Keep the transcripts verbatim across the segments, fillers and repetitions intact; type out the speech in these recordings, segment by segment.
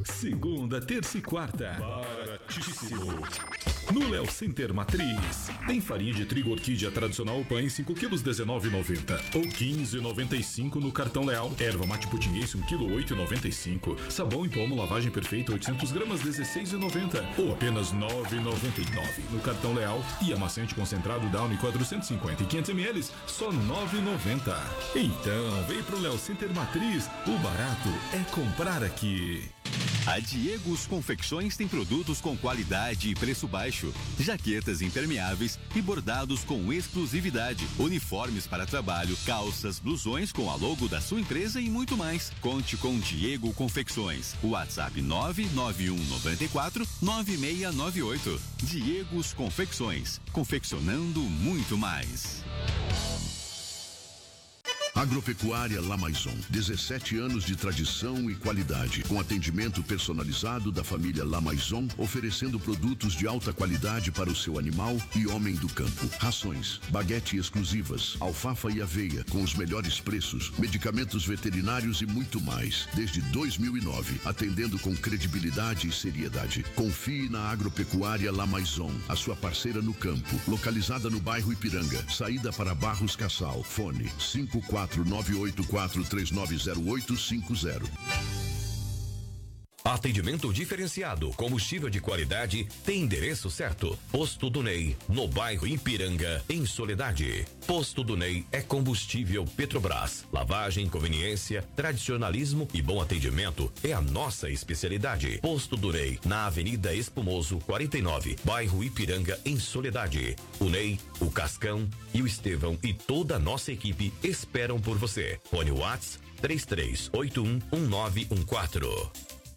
Segunda, terça e quarta. Baratíssimo. No Léo Center Matriz, tem farinha de trigo orquídea tradicional pães cinco quilos dezenove reais e noventa centavos ou quinze reais e noventa e cinco centavos no cartão Leal. Erva mate putinhense um quilo oito reais e noventa e cinco centavos. Sabão em pomo lavagem perfeita oitocentos gramas dezesseis reais e noventa centavos ou apenas nove reais e noventa e nove centavos no cartão Leal. E amaciante concentrado Downy quatrocentos e cinquenta e quinhentos mililitros só nove reais e noventa centavos. Então, vem pro Léo Center Matriz, o barato é comprar aqui. A Diegos Confecções tem produtos com qualidade e preço baixo, jaquetas impermeáveis e bordados com exclusividade, uniformes para trabalho, calças, blusões com a logo da sua empresa e muito mais. Conte com Diego Confecções. WhatsApp nove nove um nove quatro nove seis nove oito. Diegos Confecções, confeccionando muito mais. Agropecuária La Maison, dezessete anos de tradição e qualidade, com atendimento personalizado da família La Maison, oferecendo produtos de alta qualidade para o seu animal e homem do campo. Rações, baguete exclusivas, alfafa e aveia com os melhores preços, medicamentos veterinários e muito mais. Desde dois mil e nove, atendendo com credibilidade e seriedade. Confie na Agropecuária La Maison, a sua parceira no campo, localizada no bairro Ipiranga, saída para Barros Cassal. Fone cinco quatro nove oito quatro três nove zero oito cinco zero. Atendimento diferenciado, combustível de qualidade, tem endereço certo. Posto do Ney, no bairro Ipiranga, em Soledade. Posto do Ney é combustível Petrobras. Lavagem, conveniência, tradicionalismo e bom atendimento é a nossa especialidade. Posto do Ney, na Avenida Espumoso, quarenta e nove, bairro Ipiranga, em Soledade. O Ney, o Cascão e o Estevão e toda a nossa equipe esperam por você. Fone Whats três três oito um um nove um quatro.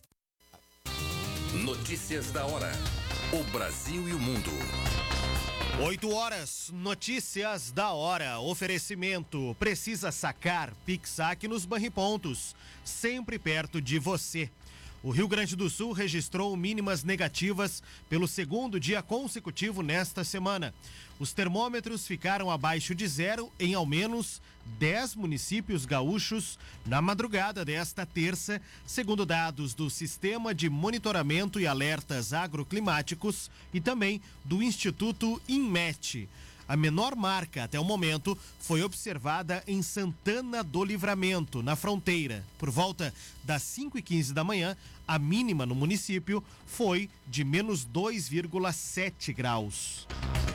Notícias da hora. O Brasil e o mundo. oito horas, notícias da hora. Oferecimento. Precisa sacar? PicSac nos Banripontos. Sempre perto de você. O Rio Grande do Sul registrou mínimas negativas pelo segundo dia consecutivo nesta semana. Os termômetros ficaram abaixo de zero em ao menos dez municípios gaúchos na madrugada desta terça, segundo dados do Sistema de Monitoramento e Alertas Agroclimáticos e também do Instituto INMET. A menor marca até o momento foi observada em Santana do Livramento, na fronteira. Por volta das cinco e quinze da manhã, a mínima no município foi de menos dois vírgula sete graus.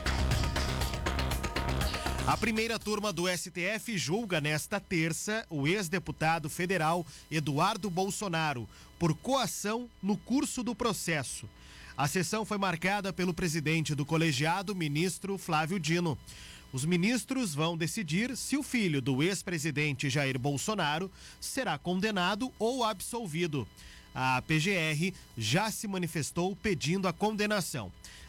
A primeira turma do S T F julga nesta terça o ex-deputado federal Eduardo Bolsonaro por coação no curso do processo. A sessão foi marcada pelo presidente do colegiado, ministro Flávio Dino. Os ministros vão decidir se o filho do ex-presidente Jair Bolsonaro será condenado ou absolvido. A P G R já se manifestou pedindo a condenação.